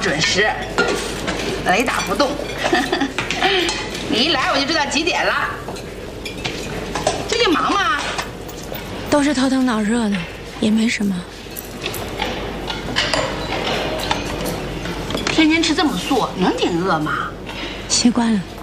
准时，雷打不动。你一来我就知道几点了。最近忙吗？ 都是头疼脑热的，也没什么。 天天吃这么素，能顶饿吗？ 习惯了。